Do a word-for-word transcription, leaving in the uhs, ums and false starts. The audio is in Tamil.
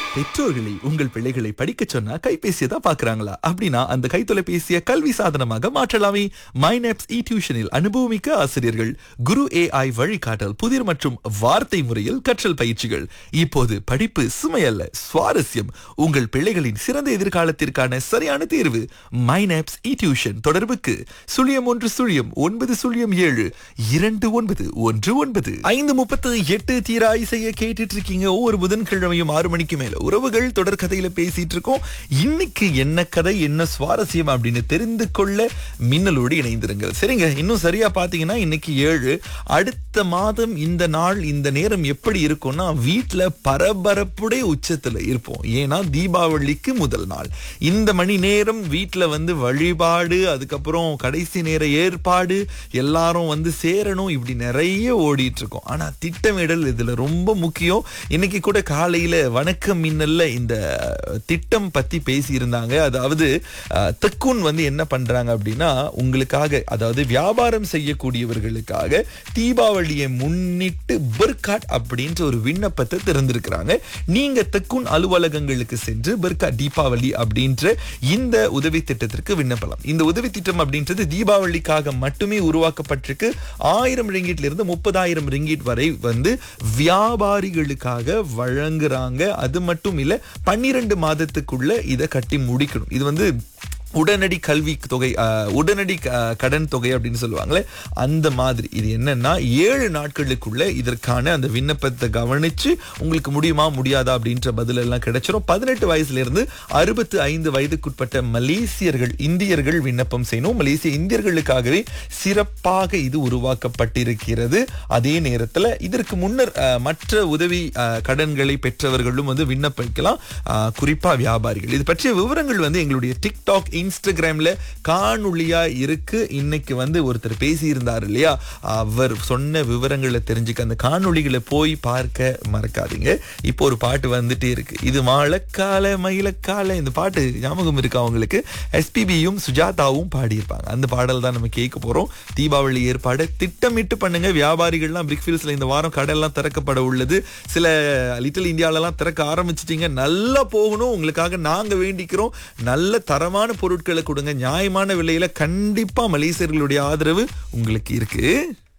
பெற்றோர்களை உங்கள் பிள்ளைகளை படிக்கச் சொன்னா கைபேசியை தான் பாக்குறாங்களா? அப்படின்னா அந்த கைத்தொலைபேசியை கல்வி சாதனமாக மாற்றலாமே. மைனப்ஸ் இ டியூஷனில் அனுபவமிக்க ஆசிரியர்கள், குரு ஏஐ வழிகாட்டல், புதிர் மற்றும் வார்த்தை முறையில் கற்றல் பயிற்சிகள். இப்போது படிப்பு சுமையல்ல, சுவாரஸ்யம். உங்கள் பிள்ளைகளின் சிறந்த எதிர்காலத்திற்கான சரியான தேர்வு மைனப்ஸ் இ டியூஷன். தொடர்புக்கு சுழியம் ஒன்று சுழியம் ஒன்பது சுழியம் ஏழு இரண்டு ஒன்பது ஒன்று ஒன்பது. ஐந்து முப்பத்து எட்டு தீராய் செய்ய கேட்டுட்டு இருக்கீங்க. ஒவ்வொரு புதன்கிழமையும் ஆறு மணிக்கு மேல உறவுகள் தொடர் கதையில பேசிட்டு இருக்கோம். இன்னைக்கு என்ன கதை, என்ன சுவாரஸ்யம் அப்படின்னு தெரிந்து கொள்ள மின்னலோடு இணைந்திருங்கள். சரிங்க, இன்னும் சரியா பாத்தீங்கன்னா இன்னைக்கு ஏழு. அடுத்த மாதம் இந்த நாள் இந்த நேரம் எப்படி இருக்கும்னா வீட்டுல பரபரப்புடைய உச்சத்துல இருப்போம். ஏன்னா தீபாவளிக்கு முதல் நாள். இந்த மணி நேரம் வீட்டுல வந்து வழிபாடு, அதுக்கப்புறம் கடைசி நேர ஏற்பாடு, எல்லாரும் வந்து சேரணும், இப்படி நிறைய ஓடிட்டு இருக்கோம். ஆனா திட்டமிடல் இதுல ரொம்ப முக்கியம். இன்னைக்கு கூட காலையில வணக்கம் மின்னல்ல இந்த திட்டம் பத்தி பேசி இருந்தாங்க. அதாவது தெக்குன் வந்து என்ன பண்றாங்க அப்படின்னா உங்களுக்காக, அதாவது வியாபாரம் செய்யக்கூடியவர்களுக்காக தீபாவளியை முன்னிட்டு பெர்காட் அப்படின்ற ஒரு விண்ணப்பத்தை திறந்திருக்கிறாங்க. நீங்க தெக்குன் அலுவலகங்களுக்கு சென்று பெர்காட் தீபாவளி அப்படின்ற இந்த உதவி திட்டத்திற்கு விண்ணப்பலாம். இந்த உதவி திட்டம் அப்படின்றது தீபாவளிக்காக மட்டுமே உருவாக்கப்பட்டிருக்கு. ஆயிரம் ரிங்கிட்ல இருந்து முப்பதாயிரம் ரிங்கிட் வரை வந்து வியாபாரிகளுக்காக வழங்குறாங்க. அது மட்டும் இல்ல, பன்னிரண்டு மாதத்துக்குள்ள இதை கட்டி முடிக்கணும். இது வந்து உடனடி கல்வி தொகை, உடனடி கடன் தொகை அப்படின்னு சொல்லுவாங்களே, அந்த மாதிரி. இது என்னன்னா ஏழு நாட்களுக்குள்ள இதற்கான அந்த விண்ணப்பத்தை கவனிச்சு உங்களுக்கு முடியுமா முடியாதா அப்படின்ற பதில் எல்லாம் கிடைச்சிரும். பதினெட்டு வயசுல இருந்து அறுபத்தி ஐந்து வயதுக்குட்பட்ட மலேசியர்கள், இந்தியர்கள் விண்ணப்பம் செய்யணும். மலேசிய இந்தியர்களுக்காகவே சிறப்பாக இது உருவாக்கப்பட்டிருக்கிறது. அதே நேரத்துல இதற்கு முன்னர் மற்ற உதவி கடன்களை பெற்றவர்களும் வந்து விண்ணப்பிக்கலாம், குறிப்பா வியாபாரிகள். இது பற்றிய விவரங்கள் வந்து எங்களுடைய டிக்டாக், இன்ஸ்டாகிராம்ல காணொளியா இருக்கு. இன்னைக்கு வந்து ஒருத்தர் பேசி இருந்தார் இல்லையா, அவர் சொன்ன விவரங்களை தெரிஞ்சுக்க அந்த காணொளிகளை போய் பார்க்க மறக்காதீங்க. இப்போ ஒரு பாட்டு வந்துட்டே இருக்கு. இது மழைக்கால மயிலக்கால. இந்த பாட்டு ஞாபகம் இருக்கு அவங்களுக்கு? எஸ்பிபியும் சுஜாதாவும் பாடியிருப்பாங்க. அந்த பாடல் தான் நம்ம கேட்க போறோம். தீபாவளி ஏற்பாடு திட்டமிட்டு பண்ணுங்க. வியாபாரிகள்லாம் பிரிக்ஃபீல்ட்ஸ்ல இந்த வாரம் கடையெல்லாம் திறக்கப்பட உள்ளது. சில லிட்டில் இந்தியாலெல்லாம் திறக்க ஆரம்பிச்சிட்டீங்க. நல்லா போகணும், உங்களுக்காக நாங்க வேண்டிக்கிறோம். நல்ல தரமான பொருட்களை கொடுங்க, நியாயமான விலையில. கண்டிப்பா மலேசியர்களுடைய ஆதரவு உங்களுக்கு இருக்கு.